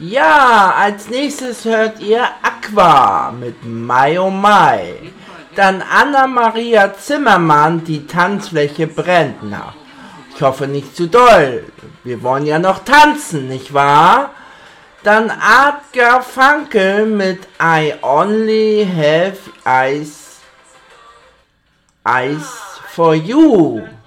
Ja, als nächstes hört ihr Aqua mit Mai oh Mai. Dann Anna-Maria Zimmermann, die Tanzfläche brennt. Na, ich hoffe nicht zu doll. Wir wollen ja noch tanzen, nicht wahr? Dann Art Garfunkel mit I Only Have Eyes for You.